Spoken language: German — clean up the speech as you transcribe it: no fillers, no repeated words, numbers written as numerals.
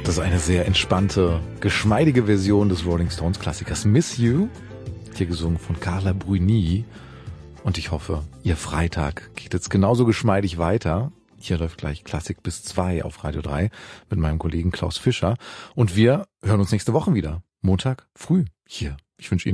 Das ist eine sehr entspannte, geschmeidige Version des Rolling Stones Klassikers Miss You, hier gesungen von Carla Bruni. Und ich hoffe, Ihr Freitag geht jetzt genauso geschmeidig weiter. Hier läuft gleich Klassik bis 2 auf Radio 3 mit meinem Kollegen Klaus Fischer. Und wir hören uns nächste Woche wieder. Montag früh hier. Ich wünsche Ihnen